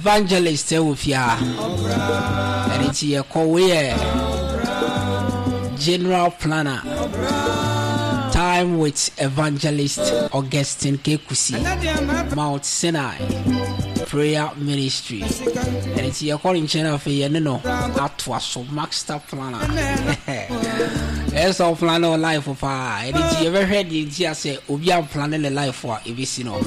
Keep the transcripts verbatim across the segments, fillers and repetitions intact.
evangelist Ewufia. And it's your career general planner. Time with Evangelist Augustine Kekusi, Mount Sinai Prayer Ministry. And it's your calling channel for you know that was so master planner. It's all planner life for far. And it's you ever heard the just say Obian planning the life for if you see no.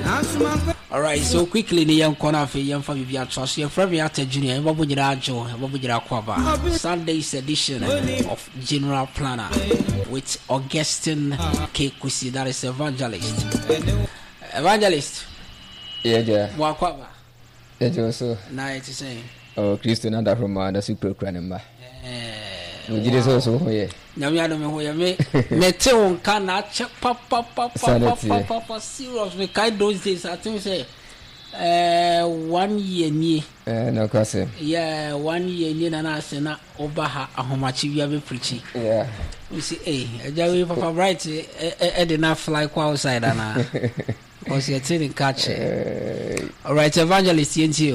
Alright, so quickly the young corner for young family via trust your friend after junior and Babu Jirajo and Babu Jirakwaba. Sunday's edition of General Planner with Augustine Kekusi, that is evangelist. Evangelist. Yeah, yeah. Wakwaba. Yeah, so. Now it's the same. Oh, Christian and from the super cranamba. No, did it also, yeah. Namiano, me, Meteo cannot check papa, papa, papa, papa, serious. We kind those days, I think, say, uh, one year near. Uh, no, cousin. Yeah, one year near, and I say, not over how much you have preaching. Yeah. We see, eh, Jerry, papa, right, eh, enough like outside, and because you're telling catch. All right, evangelist, you.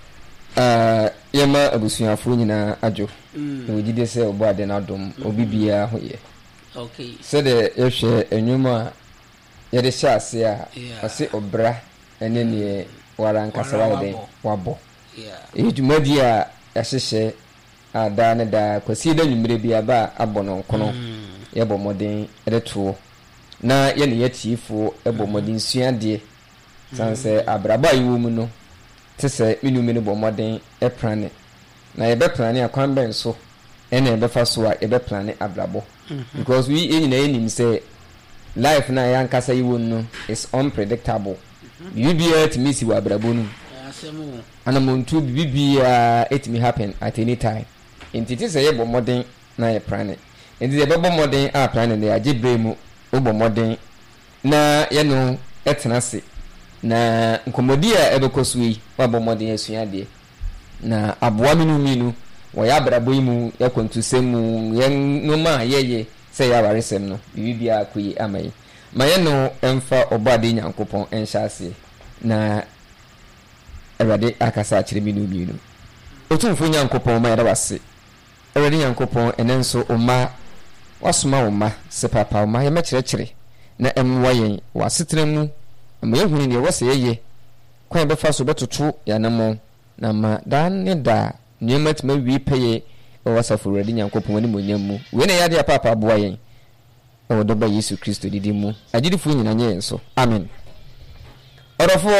Uh, Yama Abusia Funina Ajo. We did say about the Nadum, Obibia. Okay. So the Eshe and Yuma Yadesha say, I say Obra, and then ye Waran Casawade, Wabo. Yeah. It Modia, as I say, a dana da, consider you may be about Abono Kono, Yabo Modin, at the two. Na yen yeti for ebo modin suade san se abraba yiwo no te se minu minu bo modin e plane na ye be plane akwan ben so ene e be fa so a e be plane abrabo because we enyina enim say life na yan kasa yiwo no is unpredictable you be at misi wa abrabo no asemu ana montu bibia it may happen at any time entity say ye bo modin na ye plane enti ye be bo modin a plane na age bremu obo modern na ye no etenase na nkomodi a ebekosui wabo modern asuade na aboa minu minu wo ya brabo yimu ya kontusemu ye no ma yeye se ya waresem no bibia akoyi amai ma ye no emfa obade nyankopon enhyase na erade akasa akire minu minu otumfo nyankopon ma yeda wase erade nyankopon enenso oma wasuma woma se papa woma ye mekyerɛkyerɛ na emwa yen wasetremu ma yehuni ne wose yeye kwan befa so betoto yanamo na ma dan ne da nyematma wi peye wasafo radi nyankopon ani monyamu we na yade papa boa yen o do ba Yesu Kristo didi mu agidifo nyina nye enso amen orofo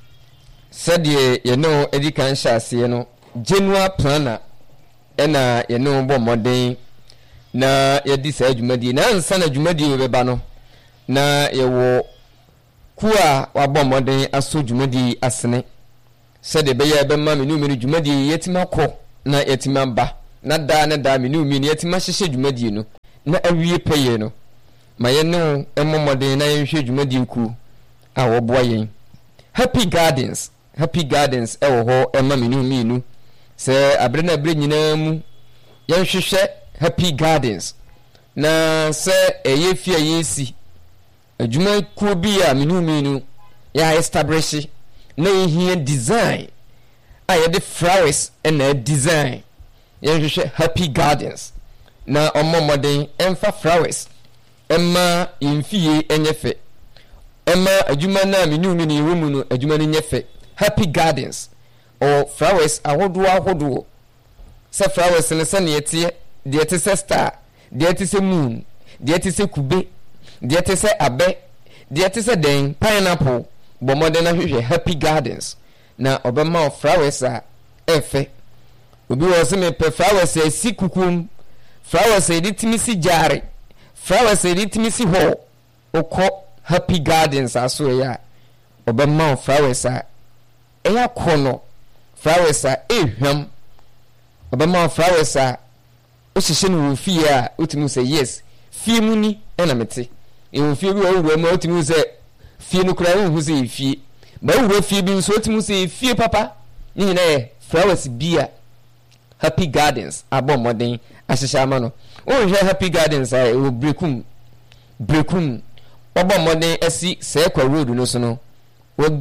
sadie ye no edikan hyase no General Planner ena ye no bo moden na yedi sa adwumadi na ansa na adwumadi we beba no na yewo kuwa wabɔ moden aso adwumadi asene se de beya be ma menu menu adwumadi yetima kɔ na yetima ba na da na da menu menu yetima hyehye adwumadi no na awie peye no ma ye no emmɔ moden na yenhwe adwumadi ku a wɔboa yen Happy Gardens Happy Gardens ewo ho emma menu menu se abre na abre nyina mu yenhwehwɛ Happy Gardens na se eye fia yesi adwuma ku bi a minu minu ya establish na ehia design a ye de flowers and a design ye hwehwe Happy Gardens na omo modern emfa flowers emma imfie enyefe emma adwuma na minu minu yewu no adwuma no nyefe Happy Gardens or flowers ahodo ahodo se flowers ne se ne yete de te se star de te se moon de te se kube de te se abe de te se den pineapple bo modern na hwehwe Happy Gardens na obema flowers a efe obi wo se me pe flowers e si kukum flowers e ditimi si jare flowers e ditimi si ho okọ Happy Gardens aso ya obema flowers a eya kono flowers a ehwam obema flowers a o hihye no fie a otimu say yes fie mu ni na mete e fie bi o wura ma otimu say fie no kura hu say fie ba wura fie bi so otimu say fie papa ni na e flowers bia Happy Gardens abo modern ahihye ama no o hwe Happy Gardens a o brekum brekum obo modern asi se kwa road no so no oduru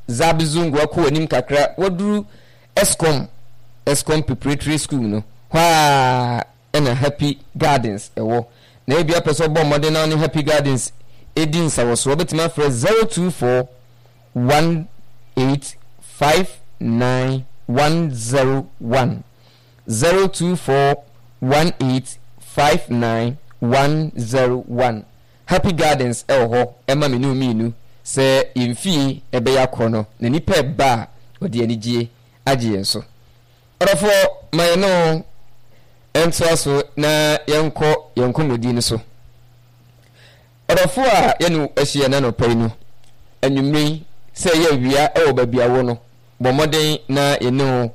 Zabizungu wako anim kakra waduru Eskom Eskom Preparatory School no hwa ena Happy Gardens ewo na ebia person bo modern na ni Happy Gardens edin sawoso obetima fra zero two four one eight five nine one zero one zero two four one eight five nine one zero one Happy Gardens ewo ema menu minu se imfi ebe yakono na nipa ba odi anigye agye enso orofo mayeno entwaso na yenko yenko modi ni so orofo a yenu ahia na no painu anwumre se ye wia ewo babia wo no bomoden na yenu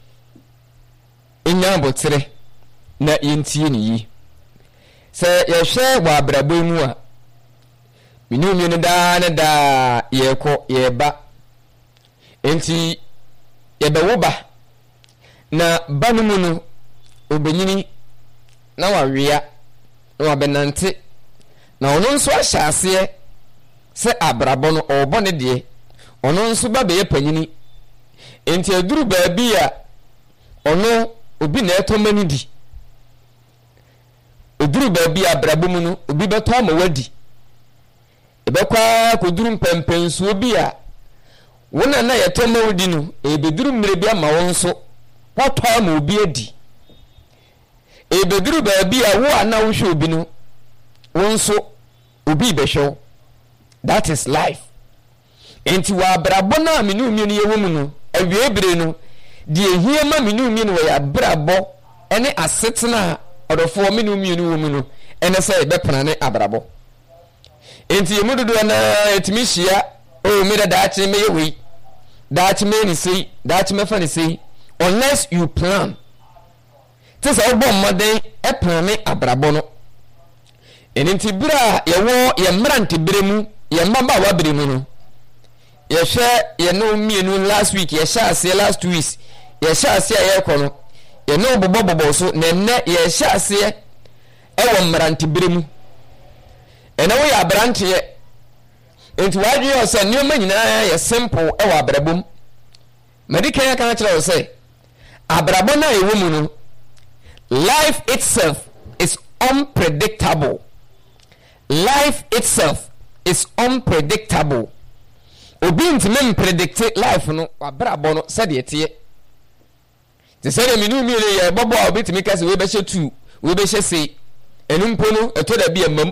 enya botere na yentie ni yi se ye hwe wa abrabo mu a minu mi no da na da ye ko ye ba enti ye be wo ba na banu mu no obenyini na wawia na wabenante na ono nso ahyase se abrabo no obone de ono nso ba be panyini enti aduru ba bia ono obi na etomani di aduru ba bia abrabo mu no obi beto ma wadi ebekwa koduru mpempenso bia wona na yetoma wadi no ebeduru mire bia ma wonso watwa ma obi adi ebeduru ba bia wo ana wo hwe obi no wonso obi behwe. That is life. Enti wa brabo na menu mi ne yewo mu no awie bere no de ehie ma menu mi no ya brabo ene asetena odofo menu mi no wo mu no ene se be pena ne abrabo. Enti yemu dodo na etimi hia o mi da daachi me yewi daachi me ni sei daachi me fa ni sei unless you plan. Tese obo mmade e pena ne abrabo no enti bra yewo ye mrante bere mu ye mamba wa bere mu no ye hwe ye no mienu last week ye sha ase last two weeks ye sha ase ye kono ye no bobo bobo so na ne ye sha ase e wo mrante bere mu ena wo ya brante ye enti wadwe yo se ne ma nyina ye simple e wo abrabom medical ya kan kire wo se abrabo na ye wo mu no life itself is unpredictable. Life itself is unpredictable. Obi ntime predict life no abrabo no said etie. Te say me nu mi le ye bobo obi timi kase we be hye two we be hye sei enu mpo no eto da bi amam.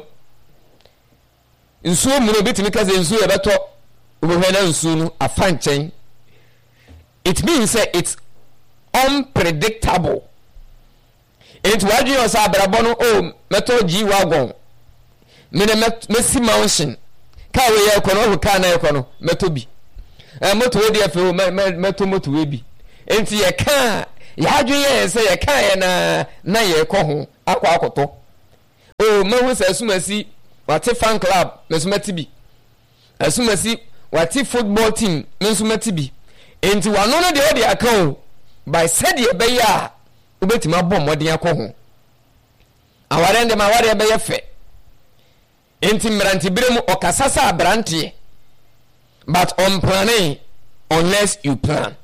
Nsuo mu no obi timi kase nsuo ye beto obi hwe na nsuo no afa nchen. It means say it's unpredictable. Enti wadwe yo sa abrabo no o meto G wagon mene mesi mountain ka we ye kono ho ka na ye kono meto bi eh moto we dia fe meto moto we bi enti ye ka ya adwe ye se ye ka ye na na ye ko ho akwa akoto o mehu se asumasi wate fan club mesumati bi asumasi wate football team mesumati bi enti wano no de o de aka o by said ye be ya obetima bom modin akọ ho aware ndem aware be ye fe enti mranti biremu okasasa abrante but on planning unless you plan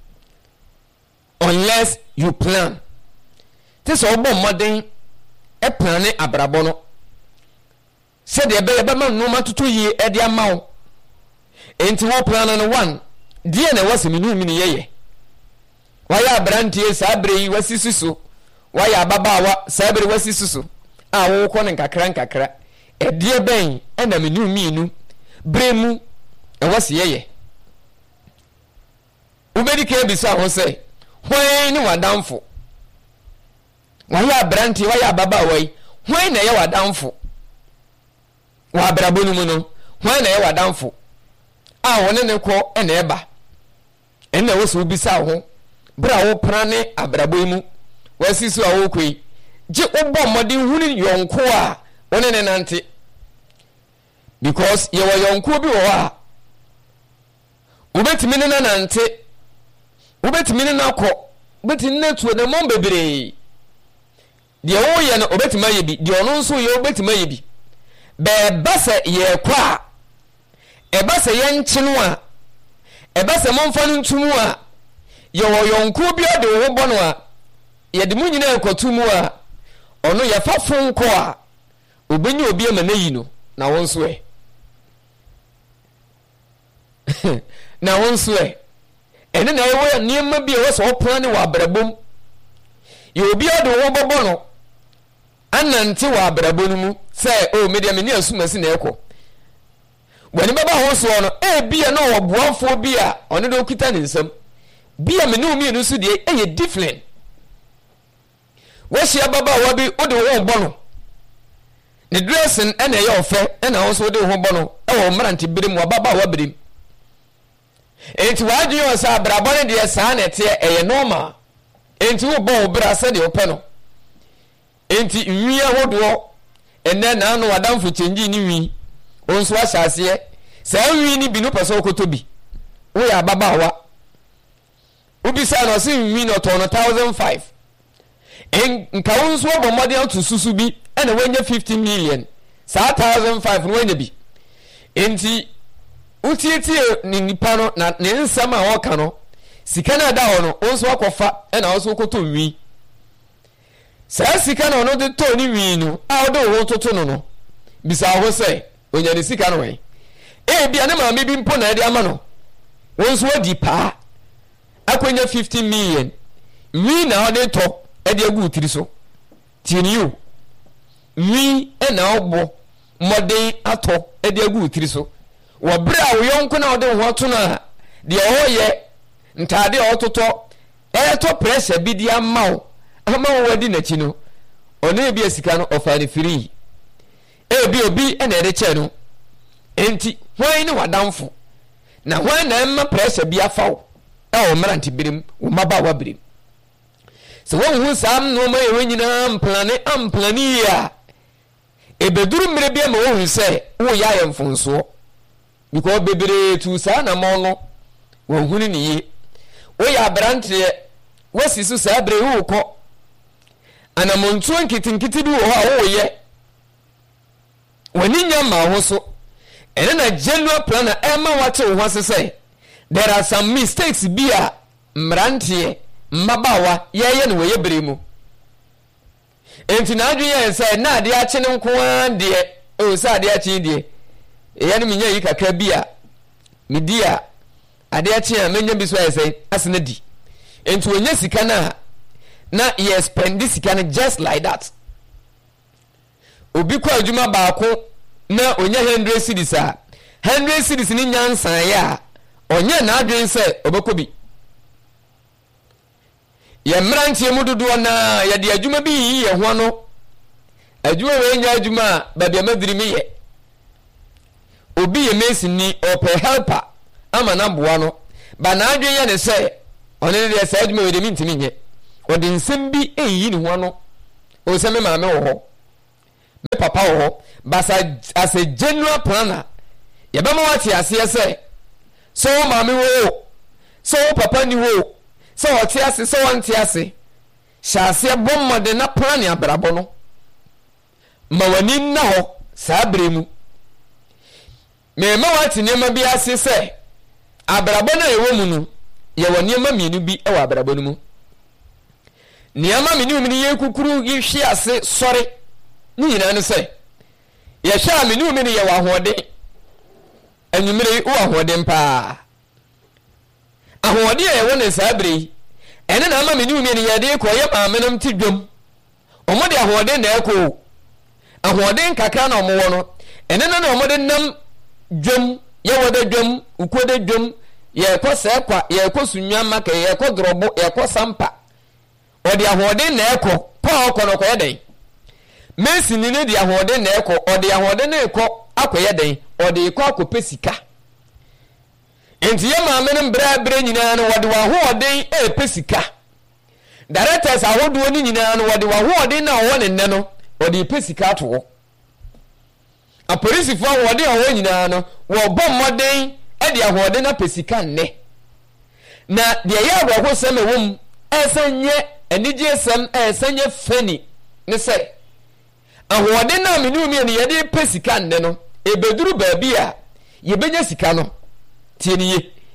unless you plan this obo modern e planning abrabo no se de be be ma no matutu yi e de amawo enti wo plan no one die na wase minu mini yeye waya abrante sabre yi wasisuso waya babawa sabre wasisuso a wo ko ne nkakra nkakra edie ben ena menu miinu bremu e wase yeye ubedike bisa ho se hwan ni wadamfo waya abrante waya babawa yi hwan na ye wadamfo wa abrabonu mu no hwan na ye wadamfo a wone ne ko ena eba ena wo so bisa ho bra wo prane abrabo mu wasisu a wo koi je ubbo modin huni yonko a wone ne nante because ye wo yonko bi wo a ubetimi ne nante ubetimi ne nakọ ubetimi ne tuo ne mom bebre de wo ye no ubetimi aye bi de ono nso ye ubetimi aye bi be basa ye kwa e basa ye nchinu a eba se momfa no ntumu a ye wo yonko bi ode wo bɔ no a ye de mu nyina ekotumu a ono ye fa fonko a obenyi obi amanayi no na wonso e na wonso e ene na ewo niema bi e wo so oplan ne wa abrabom ye obi ode wo bɔbɔ no anante wa abrabom mu se o media me ni asumasi na ekɔ wani baba ho so no e bia na wo boafo bia ono do kita ne nsam bia me no mi no so de e ye different wo hia baba wa bi ode wo bɔ no ne dressing ene ye ofe ena wo so de ho bɔ no e wo mranti birim wa baba wa birim enti wa adwe yo sa abrabɔ ne de sa na te e ye normal enti wo bɔ wo bra se de ope no enti nwi ahodo ene na no wadamfo chenji ni wi onso ahyase sa nwi ni bi no pese okotobi wo ya babawa obi sa no se nwi no to no one thousand five en nka onso bo model to susu bi ena wenya fifty million sa one thousand five no wenya bi enti utieti ni nipa no na ne nsam a woka no sika na da ho no onso akofa ena onso okoto nwi sa sika na ono de to ni wi no a odo ho toto no no bisa ho se onya ni sika no we e bia na ma me bi mpo na de ama no wonso odi pa akonya fifty million wi na ode to e de agu tiri so tini you wi e na obo modern ato e de agu tiri so wo bra wo yonko na ode ho to na de o ye ntade o toto e to pressure bi di ama wo ama wo wadi na chi no one bi asika no ofa ni free e bi obi e na ede che no enti hwan ni wadamfo na hwan na emma pressure bi afaw e o mranti birim wo maba wa birim so won hu sam no ma ye nyina mplane amplani ya e beduru mire bi ma wo hu se wo ya ye mfonso because bebere tu sa na mo no wo hu ni ye wo ya brante wo sisu sa bre wo ko ana montu nkitinkiti bi wo ha wo ye wani nya ma ho so ene na general plan ema wate wo ho se there are some mistakes bia mrantie mabawa yeye ne wo ye bremu enti na adwe ye se na ade a kye ne nko ade o se ade a kye de ye ne menya yi kakra bia media ade a kye a menya bi so ye se asene di enti wonya sika na na ye spend this sika just like that obi kwa adwuma baako na onya one hundred cedis a one hundred cedis ni nyansan ya onye na adwen se obekobi ye mrantie mududo na ye de adwuma bi yi ye ho no adwuma we nya adwuma ba bia madirimi ye obi ye mesi ni ope helper ama na boa no ba na adwen ye ne se one de se adwuma we de mintimi nye odi nsem bi eyi ni ho no o se me maame wo ho me papa wo ho basa as a general planner ye be ma wati ase ese so maame wo so papa ni wo so oti ase so wanti ase sha ase bomma de na plan ya brabo no ma wani na ho sa bremu me ma wati nema bi ase se abrabo na ewo mu no ye woni ma mienu bi e wa abrabo no mu niama mienu mi ye kukuru yi hwe ase sori ni nyina no se ye sha mienu mi ne ye wa hode anwumire wo ahode mpa ahode ye wona sabre ene na ama mienu mi ne ye de ko ye ma menam ti dwom omode ahode na eko ahode nkakra na omo no ene na na omode nam dwom ye wode dwom ukode dwom ye ko se kwa ye ko sunwa maka ye ko drobo ye ko sampa odi ahode na eko pa ko no ko ye den Messi ni ne dia hode na eko odi ahode na eko akoye den odi eko akopesika enti ye maame ne bra bra nyina no wode wa hoden e pesika directors ahodo ni nyina no wode wa hoden na wo ne ne no odi pesika to a police fo wode ho nyina no wo bom moden e dia hode na pesika nne na dia ye agwo sem ewom esanye enije sem esanye feni ne se ahode na menu mi ne yede pesika nne no ebeduru ba bi a ye benya sika no tie niye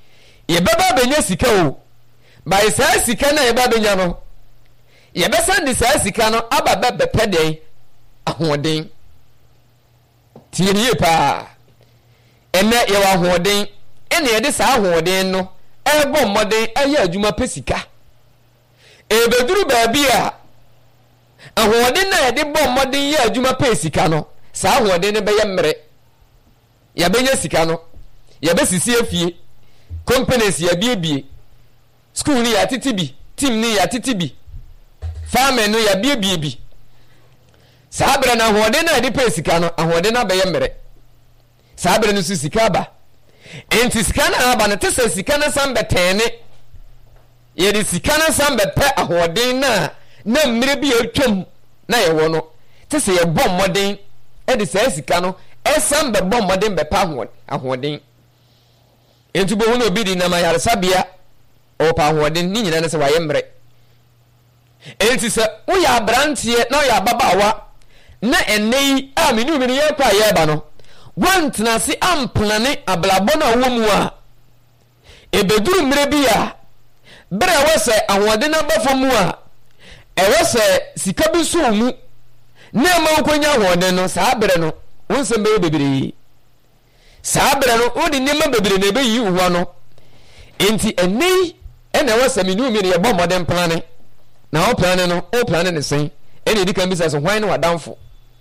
ye baba benya sika o by saa sika na ye baba benya no ye be send saa sika no aba bebe peden ahoden tie nie pa ene ye wa ahoden ene ye de saa ahoden no ebo moden aye adwuma pesika ebeduru ba bia ahoden na ye de bo moden ye adwuma pesika no saa ahoden ne be ye mmere ya benya sika no ya be sisi afie companies ya biebie school ni ya titibi team ni ya titibi farmer no ya biebie bi saabra na hode na de pesika no ahode na be ye mere saabra no su sika ba enti sika na aba no tese sika na sam betene ye de sika na sam be pe ahode na na mere bi atwam na ye wo no tese ye bom moden e de sa sika no e sam be bom moden be pa ahode ahode enti bo wono bi di na mayare sabia o pa ahode ni nyina na se wa ye mere enti se wo ya brantie na ya babawa na enei a menu menu ye kwa ye ba no wantena si amplane ablabo na wo mu a ebeduru mre bia bere wose ahode na bafo mu a e wose sika bi so mu na ma nkonya ahode no saa bere no wonsem be bebere saa bere no odi nima bebere na be yi uwa no enti enei ena wose menu menu ye bo modern plan na o plan no o plan ne sen ene di kan bi so hwan no wadamfo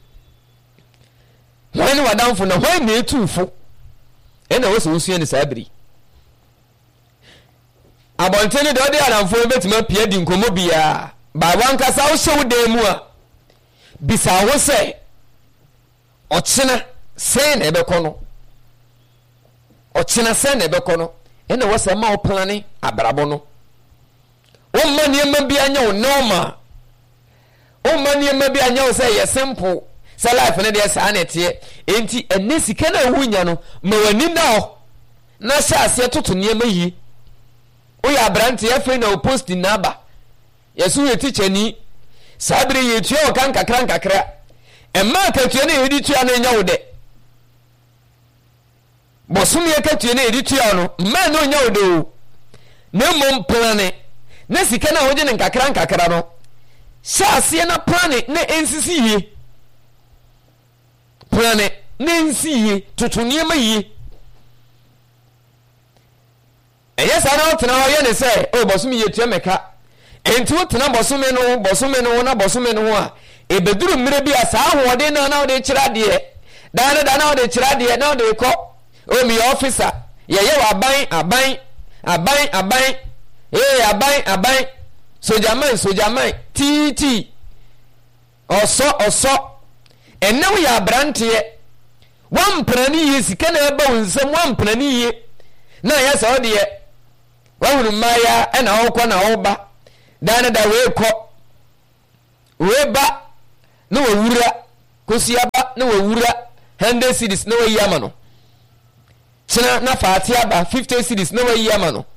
hwan no wadamfo na hwan na etufo ene wo so usua ne sabiri abontene de odi adamfo betima pia di nkomo bia ba wankasa wo hyew de mu a bisa wo se ochina sen na ebe kono ochina sen na ebe kono ene wo se ma o plane abrabo no o mani ma bia nya o normal o mani ma bia nya o say ye simple say life ne dey sa na tie enti enne sika na wunya no ma wani na o na sha ase toto ne ma yi o ya brante ya fe na o post na ba yesu ye teacher ni sabre ye tue o kan kakra kakra e ma ka tue na yedi tue na nya wo de bosum ye ka tue na yedi tue no ma no nya wo de o na mom plane na sika na hoje ne nkakra nkakra no shaase na plane na ensisi yi plane na ensi yi tutunie ma yi eye sa na otena ho ye ne se o bosumi ye tue meka enti otena bosumi no bosumi no na bosumi no a ebeduru mire bi asa ahode na na ode kira de da na da na ode kira de na ode ko o mi officer ye ye wa ban aban aban aban eh aban aban sojaman sojaman titi oso oso enna ya brante wan prani yi sika na eba wonsam wan prani yi na ya so de wahunu maya na hokọ na hoba dana da we ko we ba na wawura kosiaba na wawura one hundred cities na wayi ama no china na faati aba fifty cities na wayi ama no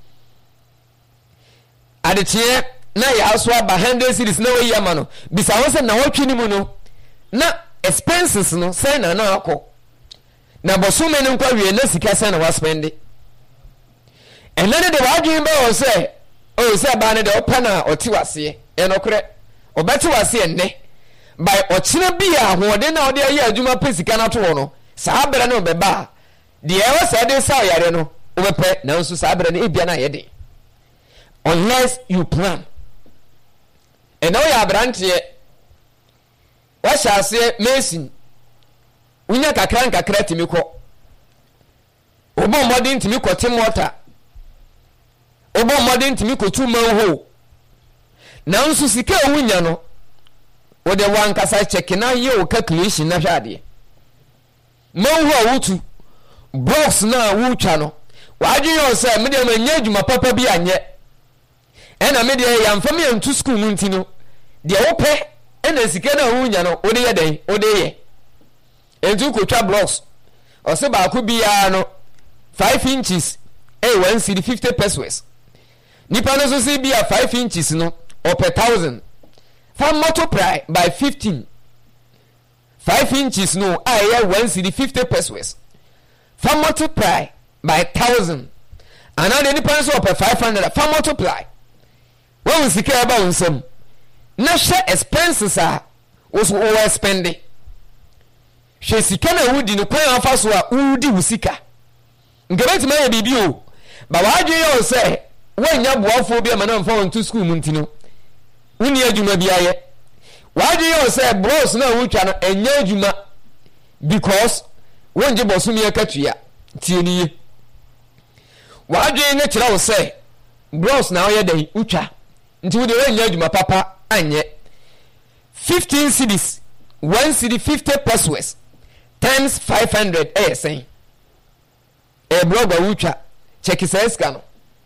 adetie na ya aso aba one hundred cities na wayi ama no bisa won se na wotwe ni mu no na expenses no say na na akọ na bosume ni nkwa wie na sika say na wa spend enane de wadwin ba o say o say ba ne de opana oti wase enokre obeti wase enne by ochina bia hoode na ode ayi adwuma pesika na to no saa bere no beba de e wase de sa yare no obepe na nso saa bere no ebia na yede unless you plan eno ya brantie wa shase mesin unya kakran kakra timiko obo modern timiko timota obo modern timiko tuma ho na nso sika owunya no wo de wankasa check na ye o calculation na hwade mo ho awutu box na wutwa no wadwen yo se me de manya adwuma papa bi anye ena me de ya mfam ya ntu school mu ntino de wo pe ena sika na owunya no wo de ye den wo de ye entu ko twa blocks o se ba ko bia no five inches e one cedi fifty pesos nipa no so se bia five inches no o per thousand fa multiply by fifteen five inches no I one cedi fifty pesos fa multiply by thousand another any person up five hundred fa multiply when we sika eba unsem na share expenses are was over spending she sika na wudi no kwan afa so a wudi wusika ngabeti ma ya bibi o ba wadwe yo say wanya boafo bi ma na mfa won to school mu ntino wuni adwuma bi aye wadwe yo say bros na wutwa no enya adwuma because wonje bosumi akatua tieniye wadwe ne kira wo say bros na oye dai utwa nti wo de wanya adwuma papa anye fifteen cedis one cedi fifty pesos times five hundred eh say e blogger wutwa check says ka no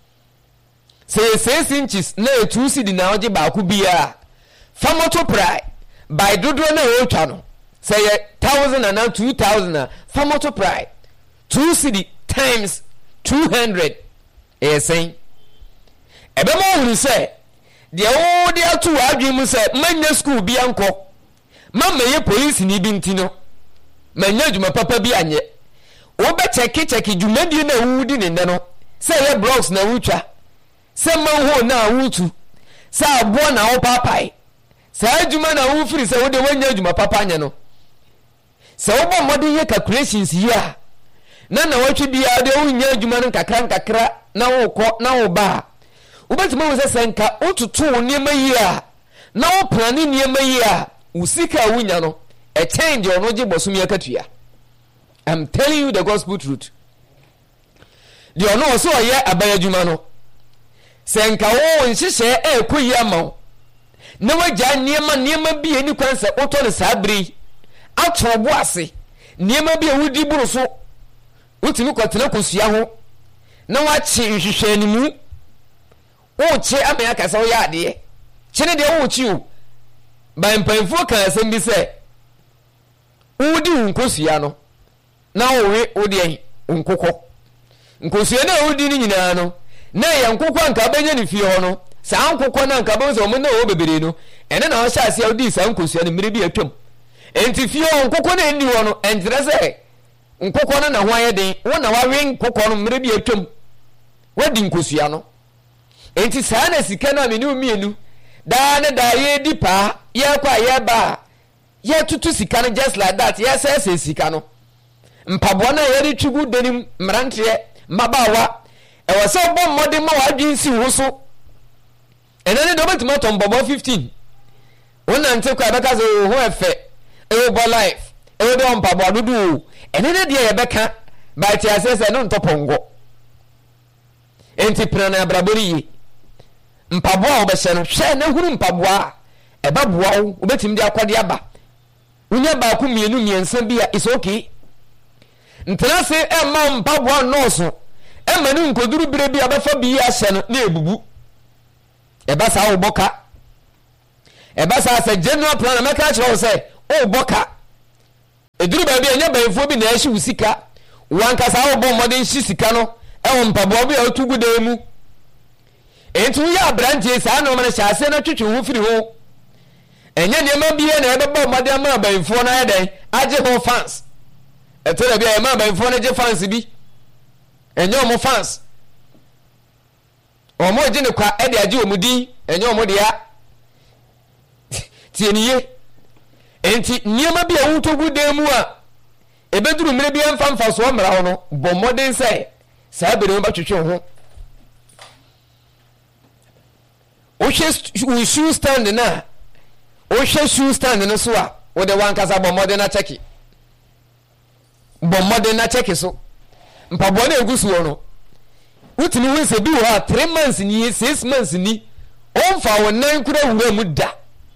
say six inches na two cedi na oje ba ku bia fa multiply by dodo na wutwa no say one thousand and two thousand fa multiply two cedi times two hundred eh say e be mo wuri say de o de atu adwen mu say manya school bia nko mama ye police ni bi ntino manya djuma papa bi anye wo be check check djuma di na wudi ne no say ye blocks na wutwa say man ho na wutu say abo na wo papai say djuma na wo firi say wo de wanya djuma papa anye no say wo bo modern ye calculations here na na watwe bia de wo nya djuma no kakra kakra na wo ko na wo ba ubetima wo say senka otutu ne mayi a na wo plan ne mayi a usika wunya no a change ono je bosumi akatua. I'm telling you the gospel truth. The ono so ye abayadwuma no senka wo nhihye e koyi ama na wagya niema niema bi eni kwanse oto ne sabri atobo ase niema bi wudi buru so utimi kwatena kosua ho na wachi nhihye animu wo che amaya kasa wo ya ade chene de wo chi o ba mpanfo kan asem bi se wudi nkosua no na owe odi nkokɔ nkosua na wudi ni nyina no na ya nkokɔ anka banya ni fie ho no saa nkokɔ na anka banya so mo na wo bebere no ene na ho hyase wudi saa nkosua no mmere bi atwam enti fie ho nkokɔ na ndi ho no entere sɛ nkokɔ no na ho ayɛ den wo na wawe nkokɔ no mmere bi atwam wadi nkosua no enti saa na sika na meni umienu da ne da ye di pa ye kwa ye ba ye tutu sika no just like that ye say say sika no mpabo na ye ri twugu denim mrantie mabawa e wo se bo mmode ma wadwen si wo so ene ne do betima to mbobo fifteen wona nte kwa beka ze ho efe e bo life e do mpabo adudu ene ne de ye beka ba ti asese no ntopongo enti prana abrabori yi mpabo a obese no hwe na huru mpabo a e ba boa wo obetim de akode aba unya ba ku mienu miensa bia is okay ntena se e ma mpabo a noso e manu nkoduru bire bia ba fa bi ya hye no na ebubu e ba sa wo boka e ba sa sa general plan na meka kire wo se wo boka eduru ba bia nya banfo bi na ehyi usika wanka sa wo bo modern hyi sika no e wo mpabo bia otugu da mu entu ya brantie sa na o mane hyase na twetwe ho firi ho enye ne ma bia na ebeba made ama banfo na eden age ho fans etele bia e ma banfo na je fans bi enye o mo fans o mo je ne kwa ede age o mudi enye o mo dia tieniye enti niema bia wo togu da mu a ebeduru mire bia mfa mfa so mra ho no bo modern say sa bere mo ba twetwe ho o shoe stand na o shoe stand no so a o de wan kasa bo modern na check bo modern na check so mpabo na egusu no utimi hu se bi ho three months ni six months ni o mfa wonan kura wura mu da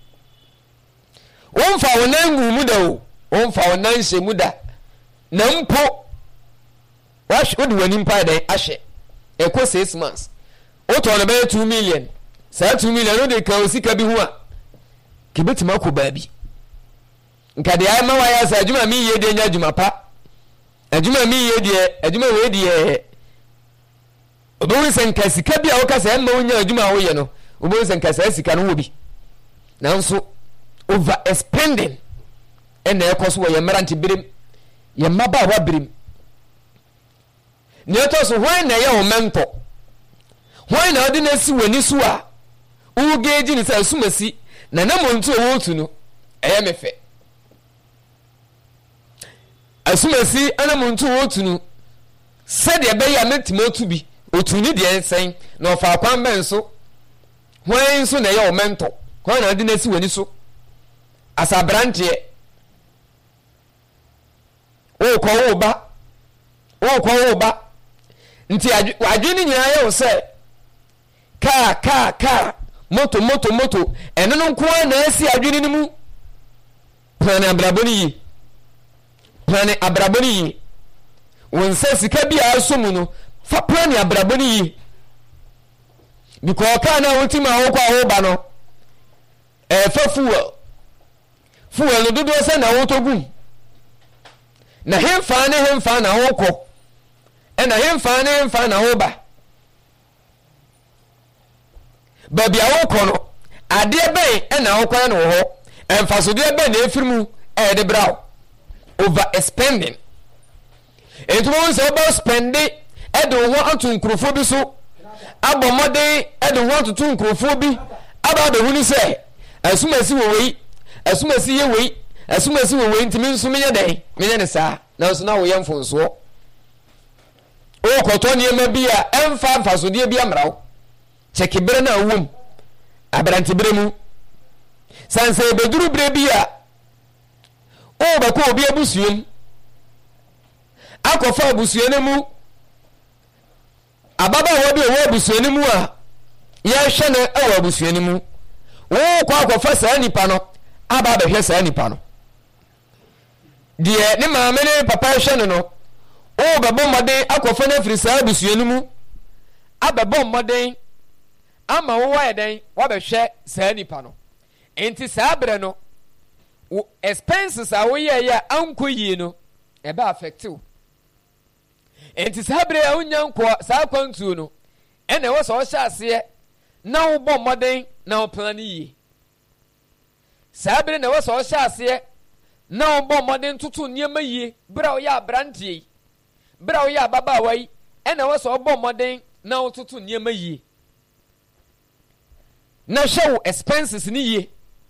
o mfa wonan gu mu da o o mfa wonan hye mu da na mpo wa hwe de wani mpa da ahye e ko six months o to na be two million sa two million no de ka osika bi ho a kibetima ko baabi nka de ai ma wa ya sa adwuma mi ye de nya adwuma pa adwuma mi ye de adwuma we de obo sen ka sika bi a wo ka sa ma wonya adwuma wo ye no obo sen ka sa sika no wo bi na nso over expending ene e koso wo ye merante birim ye maba wa birim ne to so ho na ye o mento hwan na odi na si wani so a wo geji ni say sumasi na na montu wo tu no eye mefe asumasi ana montu wo tu no sade ebe ya metimo tu bi otu ni de ensen na ofa kwan ben so hwan so na ye o mento hwan na odi na si wani so asa branche o ko wo ba o ko wo ba nti adwene nyina ye wo se ka ka ka moto moto moto eno no nko na asi adwene ni mu plan abraboni yi plan abraboni yi wonse sika bia asomu no fa plan abraboni yi because ka na wotima wo kwa wo ba no e fa fuel fuel no dodo se na wo togum na hemfa ne hemfa na wo ko e na hemfa ne hemfa na wo ba baby awo ko no ade ben e na wo kwa no ho emfaso de ben na efirimu e de braw over spending entumo so about spending e de ho atu nkrofo bi so abomode e de ho atu nkrofo bi aba de hunu se asumasi wo wei asumasi ye wei asumasi wo wei ntimi nso menye den menye ne saa na so na wo yemfo nso o koto ne ma bi a emfa mfaso de bi amrawo cheki bere na wum abranti bere mu sanse beduru bere bi a o ba ko obi abusuem akofa abusuene mu ababa wo bi wo abusuene mu a ye hwe na e wo abusuene mu wo kwa akofa saa nipa no aba ba hwe saa nipa no de ne maame ne papa hwe no no o ba bo mode akofa na firi saa abusuene mu aba bo mode ama wo wa eden wa be hwe saa nipa no enti saa bre no expenses a wo ye ya anko yi no e ba affect you enti saa bre a unya nko saa kwantu no ene wo so hye ase na wo bo moden na wo plan yi saa bre na wo so hye ase na wo bo moden tutu niema yi bra wo ya brantie bra wo ya baba wai ene wo so bo moden na wo tutu niema yi na show expenses ni yi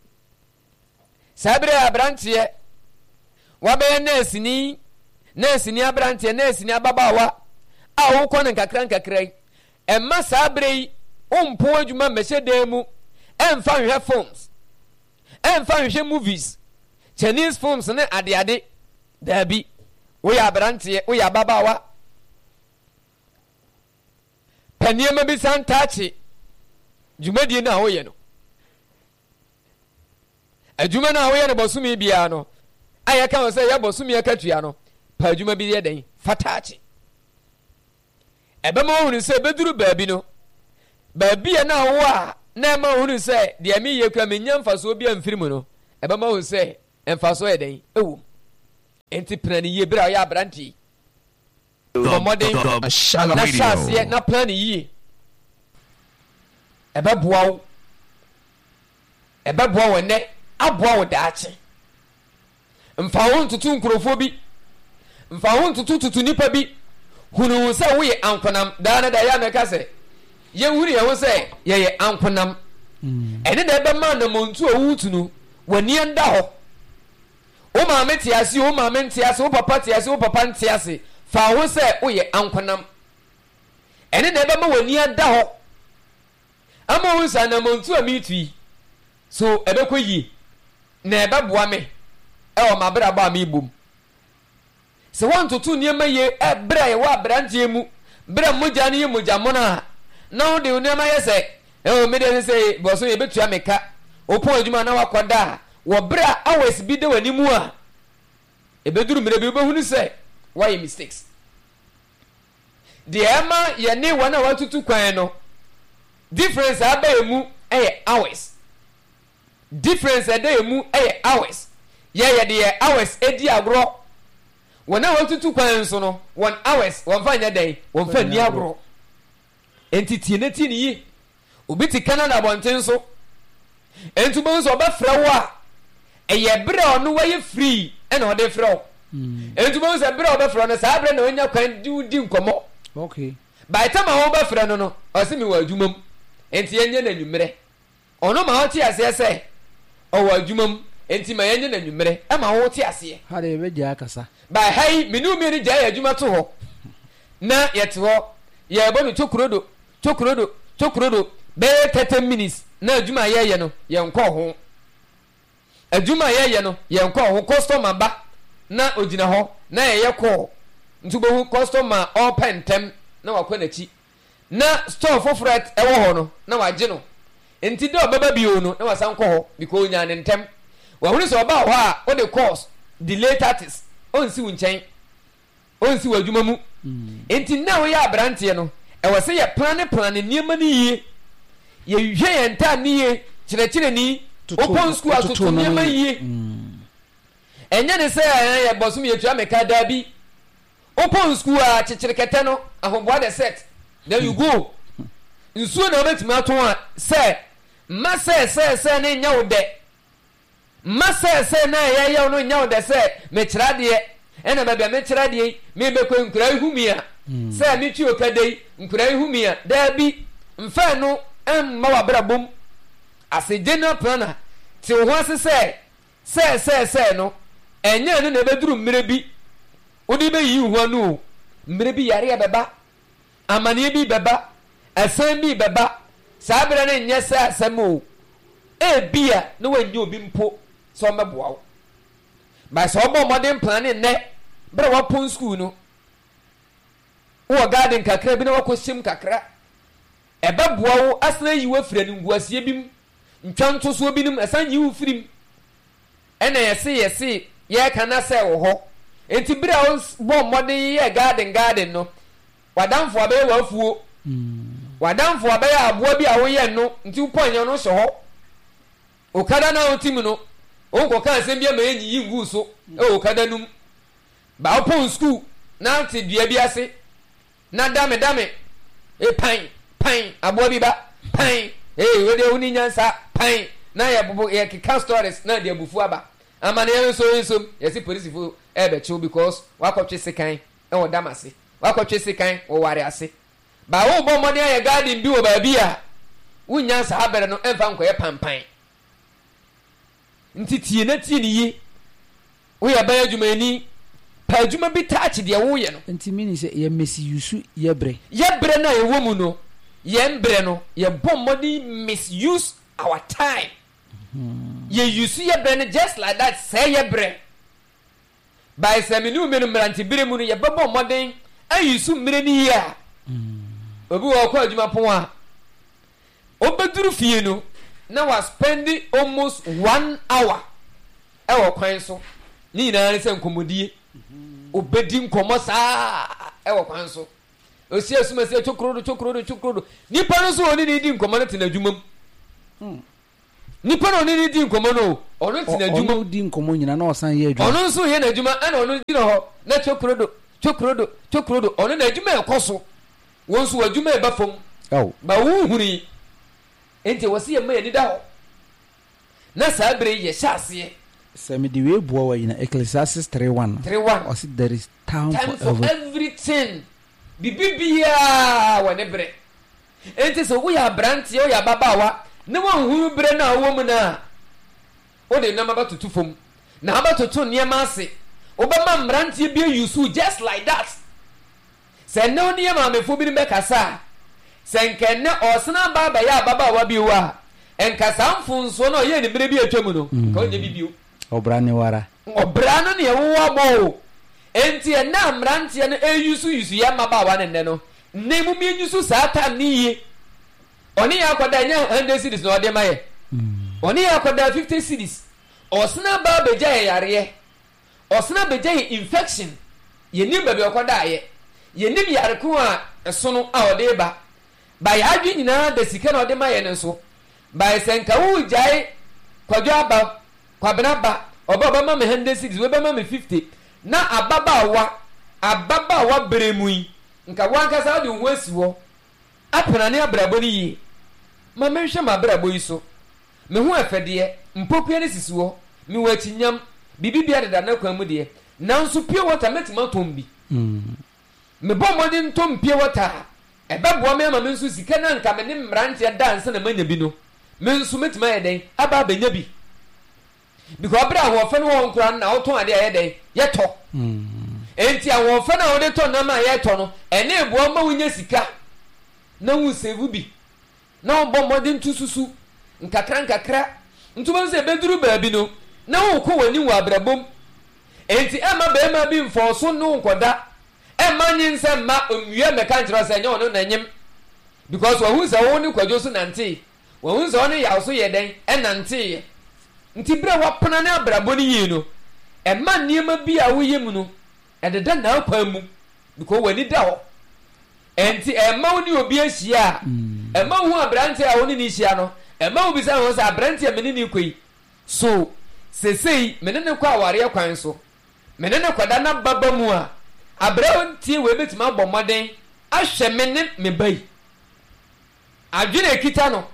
sabre abrantie wa be nurse ni nurse ni abrantie nurse ni ababawa a wo ko ne kakran kakran e ma sabre umpo adwuma mehye demu emfa hwe films emfa hwe movies Chinese films ne ade ade dabi wo ya abrantie wo ya ababawa paniema bi santachi jumadi na wo ye no adwuma na wo ye no bosumi bia no aya kan say ya bosumi akatua no pa adwuma bi ye den fatachi ebe ma hunu say beduru baabi no baabi ya na wo a na ma hunu say de ami ye kwa menya mfaso bi amfirimu no ebe ma hunu say mfaso ye den ewu enti plan ye bra ya abranti bomode na chance na plan ye ebe boawo ebe boawo ne aboa wo daache mfa wo ntutu nkrofo bi mfa wo ntutu tutu nipa bi hunu se wo ye ankonam da na da ya meka se ye huri ye wo se ye ye ankonam ene da ebe ma na montu owutu no wani anda ho o ma meti ase o ma menti ase o papa ti ase o papa nti ase fa wo se wo ye ankonam ene da ebe ma wani anda ho ama wo sa na montu amitui so ebe koyi na ebe boa me e o mabra ba me bom se won tutu niema ye e bra ye wa brantie mu bra moja ne ye moja mona na wo de niema ye se e o me de se bo so ye betua meka opo adwuma na wakoda wo bra awes bi de wani mu a e beduru mire bi obehunu se why mistakes de ema ye ne wana watutu kwan no difference abaemu e awes difference abaemu e awes ye ye de awes edi agro wona watutu kwan so no one hours won fa nya dai won fa ni agro entity na ti ni obi ti Canada bonten so entu bo so ba fra wo a eye bre onu wa ye free e na ode fra entu bo so bre oba fra no sa bre na onya kwan di di nkomo okay by time a wo ba fra no no o se me wa adwumam enti yenye na nwumere ono ma ho ti ase ese o wa adwumam enti ma yenye na nwumere e ma ho ti ase ha de be ja akasa by hai minu mi ni ja ya adwuma to ho na yete ho ye bo mi tokurodo tokurodo tokurodo be thirty minutes na adwuma ye ye no ye nko ho adwuma ye ye no ye nko ho customer ba na ogina ho na ye ye ko ntubo customer all pentem na wakọ na chi na store fofret ewo ho no na waje no enti de obaba bio no na wasan kọ ho because nya ne ntem wa hunu so oba ho a o de course delay thirties onsi wo nchen onsi wadwuma mu enti na wo ya abrante no e wo se ye plan plan niema ni yie ye hwe ye nta ni yie kire kire ni open school atoto niema yie enya ne se ye bosum ye tua meka da bi open school a kire kete no ahomboa the set there you go nsuo na obetima ato a se ma se se se ne nya wo de ma se se na ye ye no nya wo de se me kira de ena ba bia me kira de me be ko nkura ihumia se me twi okadei nkura ihumia da bi mfa no emma wa brabom ase general planner ti ho ase se se se se no enya no na beduru mmere bi odi be yi ho anu mmere bi yare beba amane bi beba asan bi beba sabere ne nya sa asamo e bia no wanyi obi mpo so meboa wo ba so obo modern plan ne bre wa pon school no wo garden kakra bi na wakosim kakra e beboa wo asna yi wa fira nguasie bim ntwanto so binim asan yi wo firim ena yese yese ye kana se wo ho enti bre wo bo modern ye garden garden no wadamfo abaye wa afuo wadamfo abaye aboa bi a wo ye no nti uponye no hye ho okada na otim no onko kan asem bia ma enyi yi ngu so e okada num ba open school na ti bia bi ase na dame dame e pan pan aboa bi ba pan eh we de uni nyansa pan na ya bubu ya kika stories na de abufu aba amane ye so so yesi police fo e be chill because wakotwe sekan e wo damase wakotwe sekan wo ware ase ba wo bo mode ya garden bi wo ba bi a wunya sa habere no emfa nkoye pampan nti tie na tie ni yi wo ya ba adwuma ni pa adwuma bi touch de wo ye no nti mini se ye mesi yusu ye bre ye bre na ye wo mu no ye mbre no ye bo mode misuse our time mm-hmm. ye yusu ye bre no just like that say ye bre by seminu menu mranti bire mu no ye bo mode ayusu mre ni ya obi wo kwa adwuma pon a obeduru fie no na was spending almost one hour e wo kwan so ni na ne se nkomodie obedi nkomo saa e wo kwan so osi asuma se chokrodo chokrodo chokrodo nipa no so oni ni di nkomo no tena adwuma hmm nipa no oni ni di nkomo no ono tena adwuma ono di nkomo nyina na osan ye adwuma ono so ye na adwuma ana ono di no ho na chokrodo chokrodo chokrodo ono na adwuma ekoso won so adwuma e ba fom oh ba wu huri enti wasi ye ma ni da ho na sabre ye hyase semi di we bo wa ina Ecclesiastes three one three one or there is time, time for, for everything bibibia wa ne bre enti so wo ya brantie wo ya babawa ne wo huru bre na wo mu na o de na maba tutu fom na aba tutu niema ase wo ba ma brantie bi yusu just like that se no niema me fo bi be kasa se nkenne osena baba ya babawa bi wa enkasa mfunso no ye ni bre bi atwam no ka onye bibio obra ne wara obra no ne wo abo enti na amrantie no eyusu yusu ya mabawa ne ne no ne mu mi yusu sata ni ye oni ya koda nya one hundred cedis no ode maye oni ya koda fifty cedis osena baba ja yare osena beja infection ye ni baba koda ye ye ni yare ko a eso no a ode ba ba ya adwi nyina da sika na ode maye ne so ba senka wu jai kwadwo aba kwabena ba oba ba ma me one hundred cedis we ba ma me fifty na ababawa ababawa beremui nka wankasa de ho asiwo apena ne abrabo ni yi ma menhwe ma abrabo yi so me ho afede mpokua ne sisiwo me wachinyam bibibia de da na kwamu de nanso pie water metima tombi mm me bo modin tom pie water ɛbɛboa me ama me nso sika na nka me ne mmeranteɛ dance na manya bi no me nso metuma yɛ den aba abɛnya bi because ɔbɛrɛ ahoɔfɛ no wɔn nkura na ɔtɔn adeɛ yɛ den yɛtɔ enti ahoɔfɛ na wɔde tɔ nam a yɛtɔ no ɛne eboa ma wonya sika na wo save bi na ɔbɔ mmɔden tu susu nkakra nkakra ntoma sɛ ɛbɛduru baabi no na wokɔ w'ani wɔ abrabom enti ɛma bɛrima bi mfɔɔso no nkɔda ɛma nye nsɛ mma omwie mɛka nkyerɛ sɛ nyɛ ɔno n'anyim because wɔhu sɛ wɔn ne kwadwo so nante wɔhu sɛ ɔno yaw so yɛ dɛn ɛnante nti bere wapena ne abrabɔ no yie no ɛma nneɛma bi a woyɛ mu no ɛdeda n'akwan mu because w'ani da hɔ enti ɛma wo ne obi ahyia a ɛma wo abrante a wo ne ne hyia no ɛma wo bisa ho sɛ abrante a me ne ne kɔ yi so sesei me ne ne kɔ awareɛ kwan so me ne ne kɔda na baba mu a abrante we betima bɔ mmɔden ahwɛ me ne me bai adwene kita no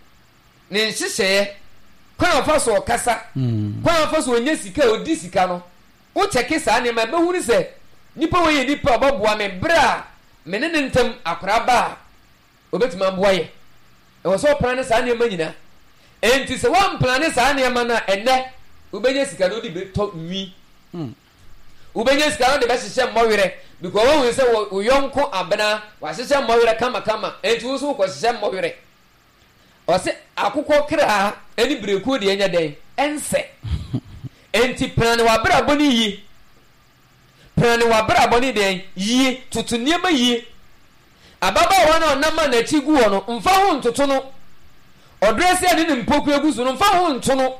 ne nhyehyɛeɛ kwan afa so ɔkasa kwan afa so onye sika odi sika no wo kyɛke saa ne ma bɛhunu sɛ nipa wo yɛ nipa ɔbɛboa me bere a me ne ne ntam akora ba a obetima boa yɛ ɛwɔ sɛ ɔplan ne saa nneɛma nyina enti sɛ wɔmplan ne saa nneɛma no a ɛnɛ wobɛnya sika no wode bɛtɔ nwi wobɛnya sika no de bɛhyehyɛ mmɔwerɛ because wɔhu sɛ wo yɔnko abena wahyehyɛ mmɔwerɛ kamakama enti wo so wokɔhyehyɛ mmɔwerɛ ɔsɛ akokɔ kraa ɛne berekuo deɛ ɛnyɛ dɛn ɛnsɛ enti plane wabrabɔ no yie plane wabrabɔ no dɛn yie toto nneɛma yie ababaawa no ɔnam a n'akyi gu hɔ no mfa ho ntoto no ɔdrɛ sɛ ne ne mpoku egu so no mfa ho nto no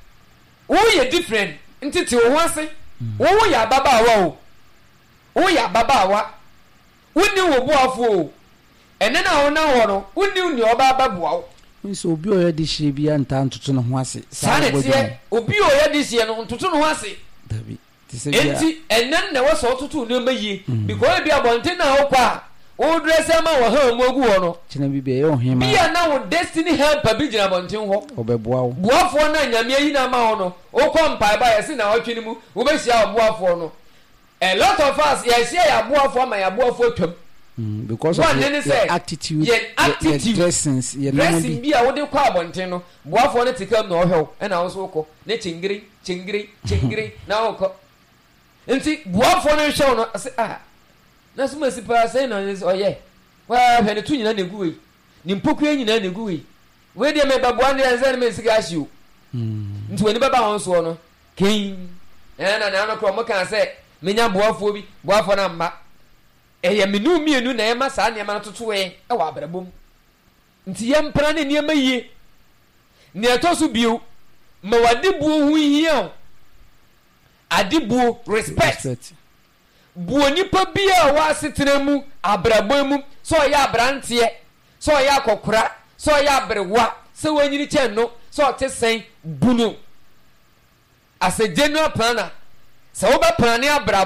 woyɛ different ntete wo ho ase wo yɛ ababaawa o wo yɛ ababaawa wonni wo boafo o ɛne na wo na hɔ no wonni ne ɔba baboa wo nso obi oyɛ de hye bia nta ntoto no ho ase saa ne tie obi oyɛ de hye no ntoto no ho ase dabi tise bia enti ɛnɛ na wɔ sɔ toto no ma yie because bi abɔnten na wo kɔ a wo dress ama wo ha mu agu hɔ no kyena bi bia yɛ ohima bia na wo destiny helper bi gyina abɔnten hɔ ɔbɛboa wo boafoɔ na nyame ayi na ma hɔ no wo kɔ mpae ba yɛ se na wɔtwe ne mu wo bɛhyia boafoɔ no a lot of us yɛhyia yɛ boafoɔ ama yɛ boafoɔ twam Mm, because of your, your attitude, your, attitude, your dressings, your dressing bi a wo de kɔ abɔnten no boafoɔ no tikam na ɔhwɛw ɛna wo so wokɔ ne kyingiri kyingiri kyingiri na wokɔ nti boafoɔ no hwɛw no ase ah na so masi pa sɛ na ɔyɛ wa hwɛ ne to nyina na egu wei ne mpokua nyina na egu wei wei de me baboa ne ɛnsɛ ne me sika ahye o nti wani baba ho so no kin ɛna na no kɔ mo kan sɛ menya boafoɔ bi boafoɔ na mma ɛyɛ menu mienu na ɛma saa nneɛma no toto ɛ ɛwɔ abrabom nti yɛ mpra ne nneɛma yie ne ɛtɔ so bio ma wade buo ho hia ade buo respect buo nipa bi a wɔasetena mu abrabom mu sɛ ɔyɛ abranteɛ sɛ ɔyɛ akɔkora sɛ ɔyɛ abrewa sɛ wɔanyini kyɛn no sɛ ɔte sɛn bunu as a general planner sɛ wobɛplane abrabom